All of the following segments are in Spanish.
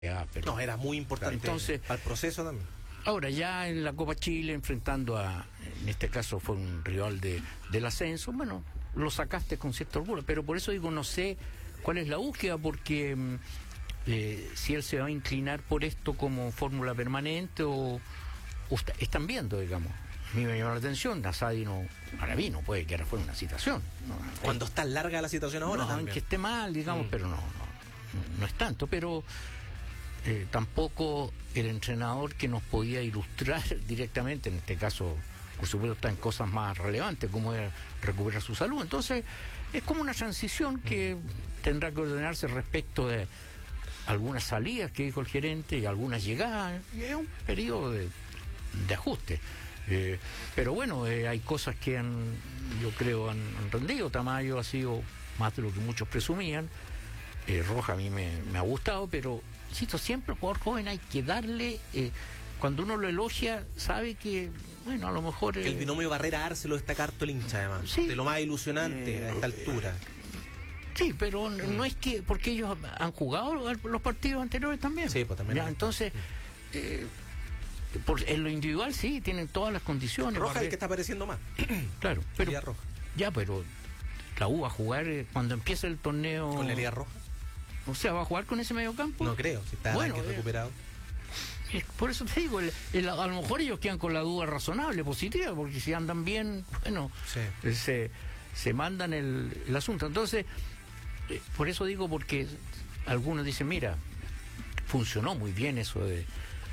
pero, no, era muy importante. Entonces, al proceso también. Ahora ya en la Copa Chile, enfrentando en este caso fue un rival del ascenso, bueno, lo sacaste con cierta orgullo, pero por eso digo, no sé cuál es la búsqueda, porque si él se va a inclinar por esto como fórmula permanente o están viendo, digamos. A mí me llamó la atención, Asadi no, para mí no puede que ahora fuera una situación. No, cuando está larga la situación ahora, no, también. Que esté mal, digamos, pero no es tanto, pero tampoco el entrenador que nos podía ilustrar directamente, en este caso, por supuesto, está en cosas más relevantes, como es recuperar su salud. Entonces, es como una transición que tendrá que ordenarse respecto de algunas salidas que dijo el gerente y algunas llegadas, y es un periodo de ajuste. Pero bueno, hay cosas que yo creo han rendido. Tamayo ha sido más de lo que muchos presumían. Roja a mí me ha gustado, pero insisto, siempre al jugador joven hay que darle, cuando uno lo elogia, sabe que, bueno, a lo mejor... el binomio Barrera-Arce lo destaca harto el hincha, además, sí, de lo más ilusionante a esta altura. Sí, pero no es que, porque ellos han jugado los partidos anteriores también. Sí, pues también. Ya, entonces... en lo individual sí, tienen todas las condiciones. Roja es el que está apareciendo más. Claro, pero Roja. Ya, pero la U va a jugar cuando empiece el torneo. ¿Con la Liga Roja? O sea, ¿va a jugar con ese medio campo? No creo, si está recuperado. Por eso te digo, a lo mejor ellos quedan con la duda razonable, positiva, porque si andan bien, bueno, sí, se mandan el asunto. Entonces, por eso digo, porque algunos dicen, mira, funcionó muy bien eso de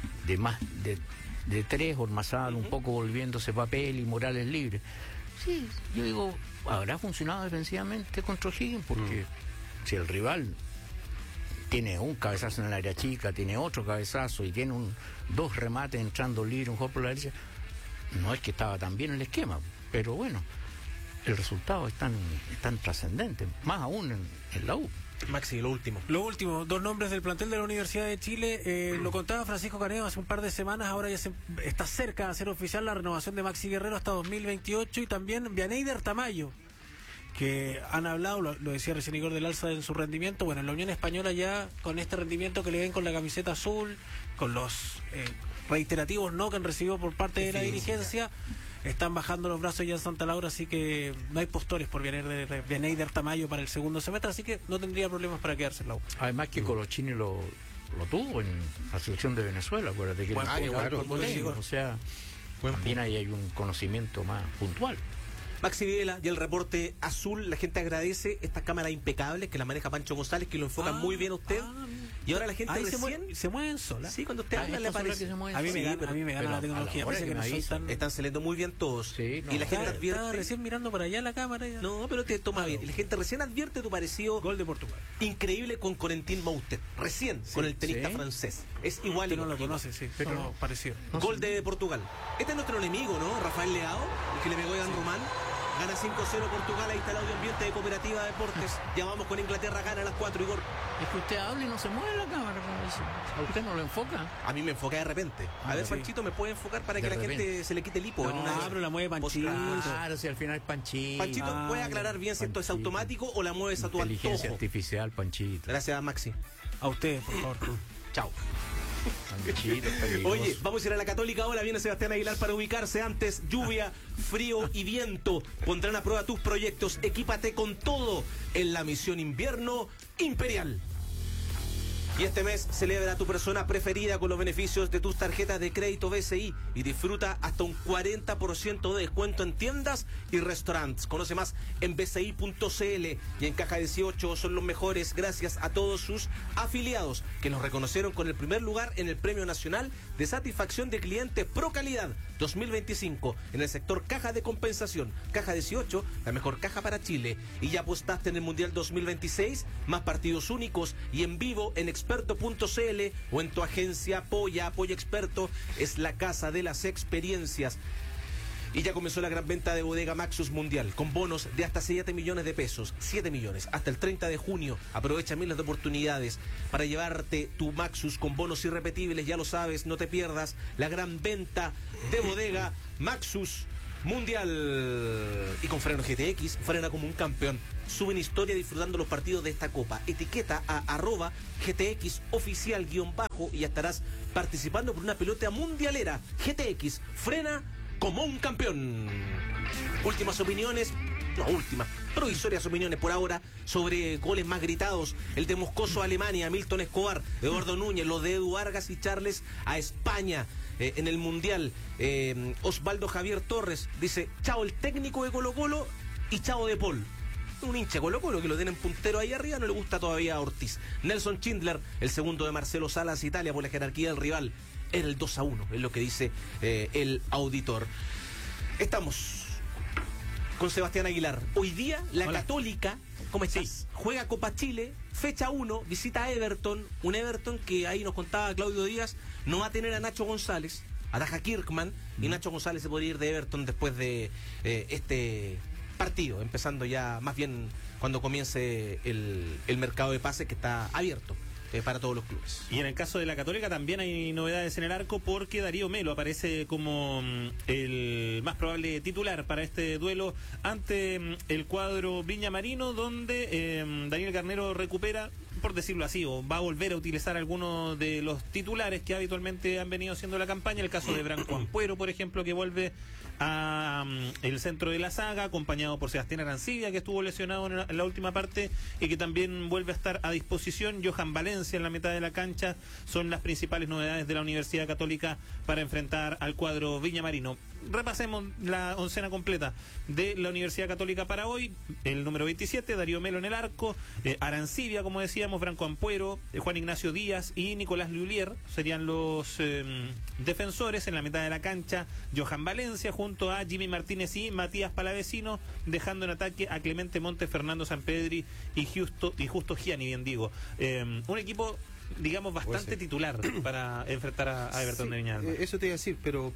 tres, Ormazábal un poco volviéndose papel y Morales libre. Sí, yo digo, habrá funcionado defensivamente contra O'Higgins, porque si el rival tiene un cabezazo en el área chica, tiene otro cabezazo y tiene dos remates entrando libre, un juego por la derecha, no es que estaba tan bien el esquema, pero bueno, el resultado es tan trascendente, más aún en la U. Maxi, lo último, dos nombres del plantel de la Universidad de Chile. Lo contaba Francisco Caneo hace un par de semanas. Ahora ya está cerca de hacer oficial la renovación de Maxi Guerrero hasta 2028, y también Vianeyder Tamayo, que han hablado, lo decía recién Igor, del alza en su rendimiento. Bueno, en la Unión Española ya con este rendimiento que le ven con la camiseta azul, con los reiterativos no que han recibido por parte de la dirigencia, están bajando los brazos ya en Santa Laura, así que no hay postores por Vianeyder Tamayo para el segundo semestre, así que no tendría problemas para quedarse en la U. Además que Colochini lo tuvo en la selección de Venezuela, acuérdate que o sea, también ahí hay un conocimiento más puntual. Maxi Videla y el reporte azul. La gente agradece estas cámaras impecables que la maneja Pancho González, que lo enfocan muy bien a usted. Y ahora la gente se mueven solas. Sí, cuando usted habla le aparece. A mí me gana la tecnología. Parece que están saliendo muy bien todos. Sí, y la gente advierte. Estaba recién mirando para allá la cámara. No, pero te toma bien. Y la gente recién advierte tu parecido. Gol de Portugal. Increíble con Corentin Moutet. Recién con el tenista francés. Es igual. No lo conoce, sí. Pero no, parecido. Gol de Portugal. Este es nuestro enemigo, ¿no? Rafael Leao, el que le pegó a Iván Román. Gana 5-0 Portugal, ahí está el audio ambiente de Cooperativa Deportes. Ya vamos con Inglaterra, gana a las 4, Igor. Es que usted habla y no se mueve la cámara, ¿a usted no lo enfoca? A mí me enfoca de repente. A ver, Panchito, ¿me puede enfocar para que la gente se le quite el hipo? No, pero la mueve Panchito. Claro, si al final es Panchito. Panchito, ¿puede aclarar bien si esto es automático o la mueves a tu antojo? Inteligencia artificial, Panchito. Gracias, Maxi. A usted, por favor. Chao. Oye, vamos a ir a la Católica ahora. Viene Sebastián Aguilar para ubicarse. Antes, lluvia, frío y viento pondrán a prueba tus proyectos. Equípate con todo en la misión invierno Imperial. Y este mes celebra a tu persona preferida con los beneficios de tus tarjetas de crédito BCI y disfruta hasta un 40% de descuento en tiendas y restaurantes. Conoce más en bci.cl. Y en Caja 18 son los mejores gracias a todos sus afiliados que nos reconocieron con el primer lugar en el Premio Nacional de Satisfacción de Cliente Pro Calidad 2025 en el sector caja de compensación. Caja 18, la mejor caja para Chile. Y ya apostaste en el Mundial 2026, más partidos únicos y en vivo en experto.cl o en tu agencia Apoya Experto, es la casa de las experiencias. Y ya comenzó la gran venta de Bodega Maxus Mundial, con bonos de hasta 7 millones de pesos. 7 millones, hasta el 30 de junio. Aprovecha miles de oportunidades para llevarte tu Maxus con bonos irrepetibles. Ya lo sabes, no te pierdas la gran venta de Bodega Maxus Mundial. Y con Freno GTX, frena como un campeón. Suben historia disfrutando los partidos de esta copa. Etiqueta a @GTX oficial _ y ya estarás participando por una pelota mundialera. GTX, frena como un campeón. Últimas opiniones. No, últimas, provisorias opiniones por ahora sobre goles más gritados. El de Moscoso a Alemania, Milton Escobar, Eduardo Núñez, los de Edu Vargas y Charles a España en el Mundial. Osvaldo Javier Torres dice, chao el técnico de Colo Colo y chao de Paul. Un hincha de Colo Colo que lo tienen puntero ahí arriba, no le gusta todavía a Ortiz. Nelson Schindler, el segundo de Marcelo Salas, Italia, por la jerarquía del rival. Era el 2-1, es lo que dice el auditor. Estamos con Sebastián Aguilar. Hoy día la Hola. Católica, ¿cómo estás? Sí. Juega Copa Chile, fecha 1, visita a Everton, un Everton que ahí nos contaba Claudio Díaz, no va a tener a Nacho González, a Daja Kirkman, y Nacho González se podría ir de Everton después de este partido, empezando ya más bien cuando comience el mercado de pases que está abierto para todos los clubes. Y en el caso de la Católica también hay novedades en el arco porque Darío Melo aparece como el más probable titular para este duelo ante el cuadro Viña Marino, donde Daniel Garnero recupera, por decirlo así, o va a volver a utilizar algunos de los titulares que habitualmente han venido haciendo la campaña. El caso de Branco Ampuero, por ejemplo, que vuelve a el centro de la saga, acompañado por Sebastián Arancibia, que estuvo lesionado en la última parte y que también vuelve a estar a disposición. Johan Valencia en la mitad de la cancha. Son las principales novedades de la Universidad Católica para enfrentar al cuadro Viñamarino. Repasemos la oncena completa de la Universidad Católica para hoy. El número 27, Darío Melo en el arco, Arancibia, como decíamos, Branco Ampuero, Juan Ignacio Díaz y Nicolás Lullier serían los defensores. En la mitad de la cancha, Johan Valencia junto a Jimmy Martínez y Matías Palavecino, dejando en ataque a Clemente Montes, Fernando Sampedri y Justo Gianni, bien digo. Un equipo, digamos, bastante titular para enfrentar a Everton Sí, de Viña del Mar. eso te iba a decir, pero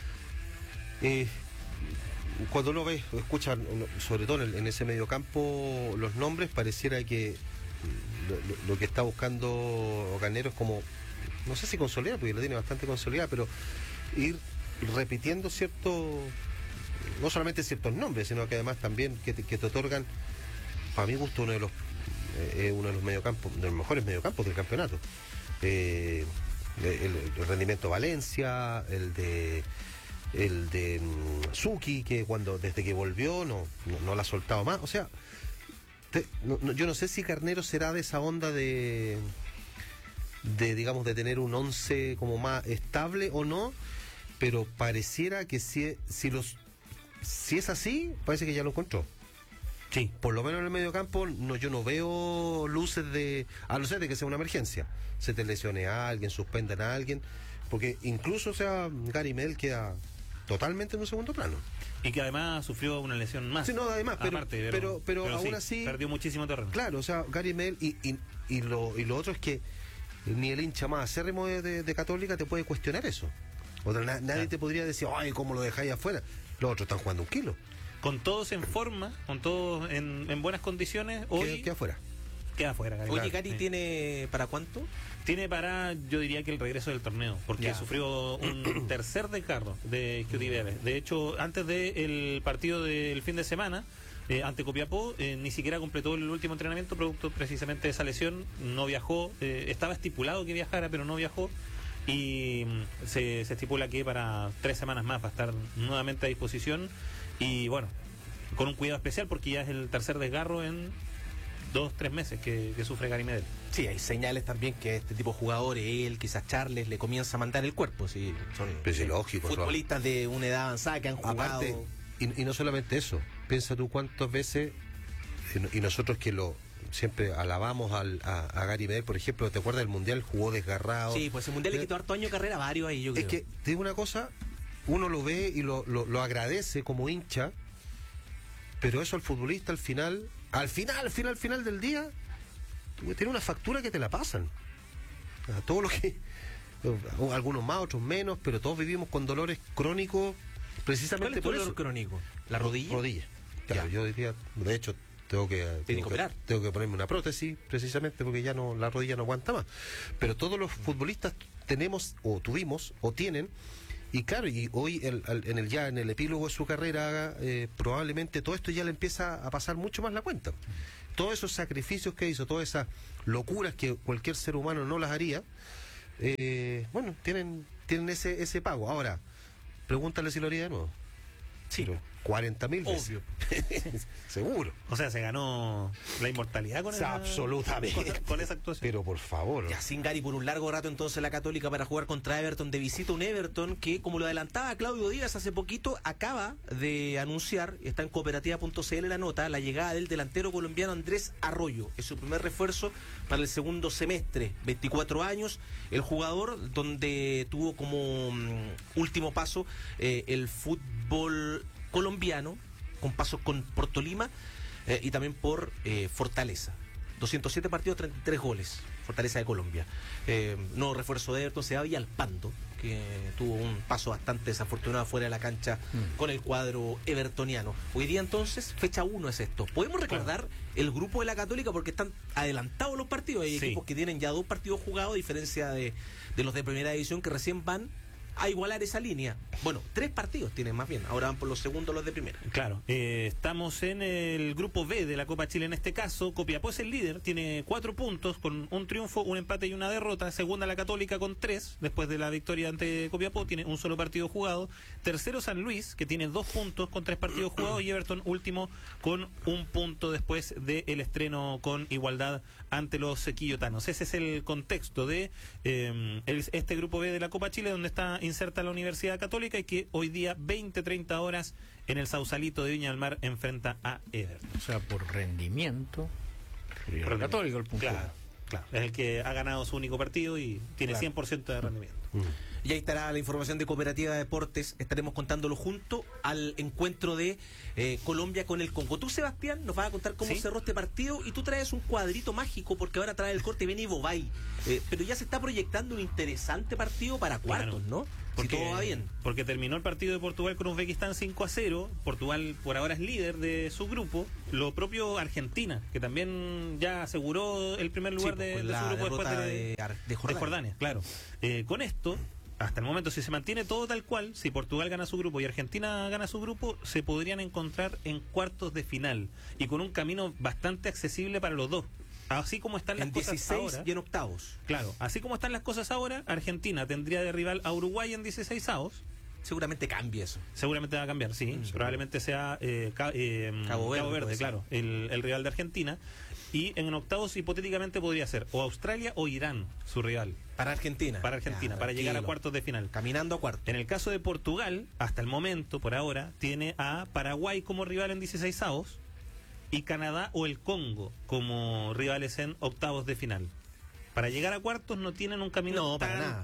cuando uno ve, escucha, sobre todo en ese mediocampo, los nombres, pareciera que lo que está buscando Garnero es como, no sé si consolidar, porque lo tiene bastante consolidada, pero ir repitiendo no solamente ciertos nombres, sino que además también que te otorgan, para mi gusto, uno de los mediocampos, de los mejores mediocampos del campeonato. El rendimiento Valencia, el de Suki, que desde que volvió no la ha soltado más. O sea, yo no sé si Garnero será de esa onda de digamos, de tener un 11 como más estable o no, pero pareciera que si es así, parece que ya lo encontró. Sí. Por lo menos en el mediocampo yo no veo luces a no ser de que sea una emergencia. Se te lesione a alguien, suspendan a alguien, porque incluso, o sea, Gary Medel queda totalmente en un segundo plano. Y que además sufrió una lesión más. Sí, no, además, pero aún sí, así perdió muchísimo terreno. Claro, o sea, Gary Medel y lo otro es que ni el hincha más acérrimo de Católica te puede cuestionar eso. Nadie Claro. te podría decir, ay, ¿cómo lo dejáis afuera? Los otros están jugando 1 kilo. Con todos en forma, con todos en buenas condiciones, hoy ¿Qué afuera? queda afuera. Gary. Oye, Claro, Gary, sí. ¿tiene para cuánto? Tiene para, yo diría que el regreso del torneo, porque Ya. sufrió un tercer desgarro de QTBL. De hecho, antes del partido del fin de semana, ante Copiapó, ni siquiera completó el último entrenamiento, producto precisamente de esa lesión. No viajó, estaba estipulado que viajara, pero no viajó. Y se estipula que para 3 semanas más va a estar nuevamente a disposición. Y bueno, con un cuidado especial, porque ya es el tercer desgarro en 2-3 meses que sufre Gary Medel. Sí, hay señales también que este tipo de jugadores, él, quizás Charles, le comienza a mandar el cuerpo. Sí, son Pues sí, lógico, futbolistas de una edad avanzada que han jugado. Aparte, y no solamente eso, piensa tú cuántas veces, y nosotros que siempre alabamos a Gary Medel, por ejemplo, ¿te acuerdas del Mundial? Jugó desgarrado. Sí, pues el Mundial le quitó harto año de carrera, varios ahí, yo creo. Es que, te digo una cosa, uno lo ve y lo agradece como hincha, pero eso al futbolista al final del día, tiene una factura que te la pasan. A todo lo que, algunos más, otros menos, pero todos vivimos con dolores crónicos, ¿Cuál precisamente es tu por dolor eso. crónico? ¿La rodilla? Rodilla. Claro, Ya. yo diría, de hecho, tengo que operar. tengo que ponerme una prótesis, precisamente porque ya la rodilla no aguanta más. Pero todos los futbolistas tenemos, o tuvimos, o tienen Y claro, y hoy en el epílogo de su carrera, probablemente todo esto ya le empieza a pasar mucho más la cuenta. Todos esos sacrificios que hizo, todas esas locuras que cualquier ser humano no las haría, bueno, tienen ese pago. Ahora, pregúntale si lo haría de nuevo. Sí. Pero 40.000 veces. Obvio. Seguro. O sea, se ganó la inmortalidad con Absolutamente. con esa actuación. Pero por favor. Ya sin Gary por un largo rato entonces la Católica para jugar contra Everton de visita, un Everton que, como lo adelantaba Claudio Díaz hace poquito, acaba de anunciar, está en cooperativa.cl la nota, la llegada del delantero colombiano Andrés Arroyo. Es su primer refuerzo para el segundo semestre, 24 años, el jugador donde tuvo como último paso el fútbol colombiano, con pasos por Tolima y también por Fortaleza. 207 partidos, 33 goles. Fortaleza de Colombia. No refuerzo de Everton, se va Villalpando, que tuvo un paso bastante desafortunado fuera de la cancha con el cuadro evertoniano. Hoy día entonces, fecha 1 es esto. Podemos recordar el grupo de la Católica porque están adelantados los partidos. Hay equipos que tienen ya 2 partidos jugados, a diferencia de los de primera división que recién van a igualar esa línea. Bueno, 3 partidos tienen más bien. Ahora van por los segundos los de primera. Claro, estamos en el grupo B de la Copa Chile en este caso. Copiapó es el líder, tiene 4 puntos con un triunfo, un empate y una derrota. Segunda la Católica con 3, después de la victoria ante Copiapó, tiene un solo partido jugado. Tercero San Luis, que tiene 2 puntos con 3 partidos jugados, y Everton último con 1 punto después del estreno con igualdad ante los quillotanos. Ese es el contexto de este grupo B de la Copa Chile, donde está inserta la Universidad Católica y que hoy día 20-30 horas en el Sausalito de Viña del Mar enfrenta a Everton. O sea, por rendimiento, el Católico el punto. Claro, es el que ha ganado su único partido y tiene 100% de rendimiento. Y ahí estará la información de Cooperativa de Deportes. Estaremos contándolo junto al encuentro de Colombia con el Congo. Tú, Sebastián, nos vas a contar cómo cerró este partido y tú traes un cuadrito mágico porque ahora trae el corte Beni Bobay. Pero ya se está proyectando un interesante partido para cuartos, ¿no? Porque, si todo va bien. Porque terminó el partido de Portugal con Uzbekistán 5-0. Portugal por ahora es líder de su grupo. Lo propio Argentina, que también ya aseguró el primer lugar de su grupo después de Jordania. Claro. Con esto, hasta el momento, si se mantiene todo tal cual, si Portugal gana su grupo y Argentina gana su grupo, se podrían encontrar en cuartos de final y con un camino bastante accesible para los dos. Así como están las cosas 16 ahora, y en octavos. Claro, así como están las cosas ahora, Argentina tendría de rival a Uruguay en 16avos. Seguramente cambie eso. Seguramente va a cambiar, sí. Probablemente sea Cabo Verde, claro, el rival de Argentina. Y en octavos hipotéticamente podría ser o Australia o Irán su rival. Para Argentina. Para Argentina, para llegar a cuartos de final. Caminando a cuartos. En el caso de Portugal, hasta el momento, por ahora, tiene a Paraguay como rival en 16avos y Canadá o el Congo como rivales en octavos de final. Para llegar a cuartos no tienen un camino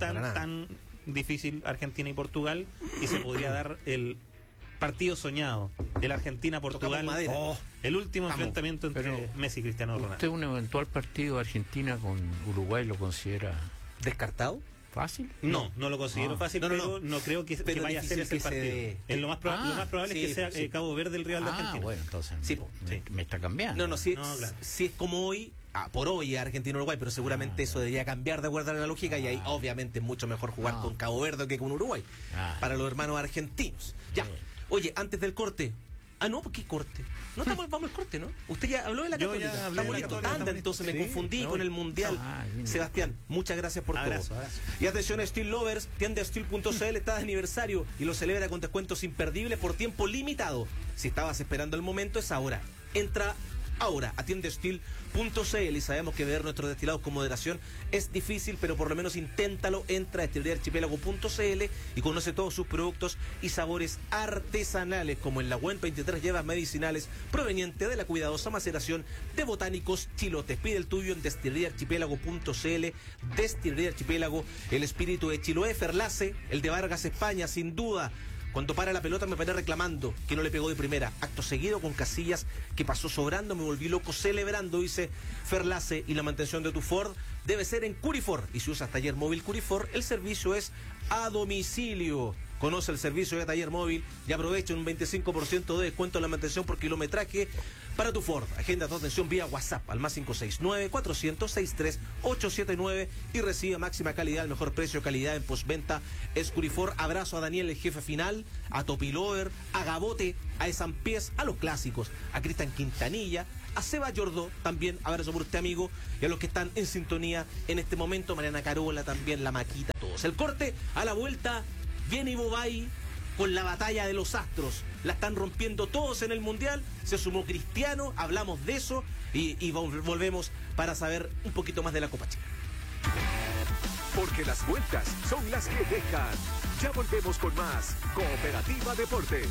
tan difícil Argentina y Portugal, y se podría dar el partido soñado, el Argentina-Portugal, el último enfrentamiento entre Messi y Cristiano Ronaldo. ¿Usted un eventual partido de Argentina con Uruguay lo considera descartado? ¿Fácil? No lo considero fácil, pero no creo que vaya a ser ese partido. Lo más probable es que sea Cabo Verde el rival de Argentina. Bueno, entonces me está cambiando. Si es como hoy, por hoy Argentina-Uruguay, pero seguramente eso debería cambiar de acuerdo a la lógica, y ahí obviamente es mucho mejor jugar con Cabo Verde que con Uruguay, para los hermanos argentinos. Ya, oye, antes del corte... ¿Qué corte? No, vamos al corte, ¿no? Usted ya habló de la Católica. Ya hablé de la Católica. Entonces me confundí con el Mundial. Sebastián, muchas gracias por todo. Y atención, Steel Lovers, tienda Steel.cl está de aniversario y lo celebra con descuentos imperdibles por tiempo limitado. Si estabas esperando el momento, es ahora. Entra ahora a tiendasteel.cl, y sabemos que beber nuestros destilados con moderación es difícil, pero por lo menos inténtalo. Entra a destileríaarchipiélago.cl y conoce todos sus productos y sabores artesanales, como en la WEN 23 llevas medicinales provenientes de la cuidadosa maceración de botánicos chilotes. Pide el tuyo en destileríaarchipiélago.cl. Destilería Archipiélago, el espíritu de Chiloé. Ferlace, el de Vargas, España, sin duda. Cuando para la pelota me paré reclamando que no le pegó de primera. Acto seguido, con Casillas que pasó sobrando, me volví loco celebrando, dice Ferlace. Y la mantención de tu Ford debe ser en Curifor. Y si usas taller móvil Curifor, el servicio es a domicilio. Conoce el servicio de taller móvil y aprovecha un 25% de descuento en la mantención por kilometraje para tu Ford. Agenda tu atención vía WhatsApp al más 569-400-63879 y recibe máxima calidad, el mejor precio, calidad en postventa. Escurifor. Abrazo a Daniel, el jefe final, a Topilover, a Gabote, a Esampiés, a los clásicos, a Cristian Quintanilla, a Seba Yordó, también abrazo por usted, amigo, y a los que están en sintonía en este momento, Mariana Carola, también la Maquita, todos. El corte, a la vuelta, viene Bobay con la batalla de los astros. La están rompiendo todos en el Mundial, se sumó Cristiano, hablamos de eso y volvemos para saber un poquito más de la Copa Chica. Porque las vueltas son las que dejan. Ya volvemos con más Cooperativa Deportes.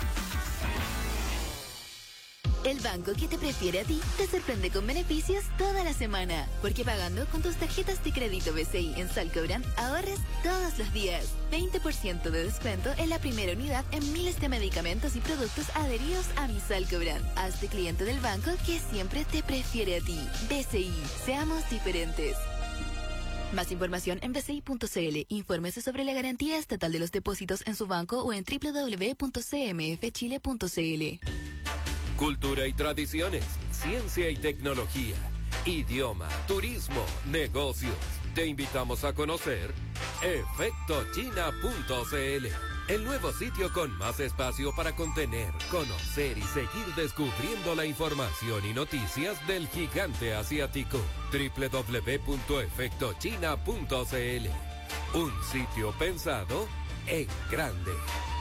El banco que te prefiere a ti te sorprende con beneficios toda la semana. Porque pagando con tus tarjetas de crédito BCI en Salcobrand, ahorres todos los días. 20% de descuento en la primera unidad en miles de medicamentos y productos adheridos a mi Salcobrand. Hazte cliente del banco que siempre te prefiere a ti. BCI, seamos diferentes. Más información en bci.cl. Infórmese sobre la garantía estatal de los depósitos en su banco o en www.cmfchile.cl. Cultura y tradiciones, ciencia y tecnología, idioma, turismo, negocios. Te invitamos a conocer efectochina.cl, el nuevo sitio con más espacio para contener, conocer y seguir descubriendo la información y noticias del gigante asiático. www.efectochina.cl, un sitio pensado en grande.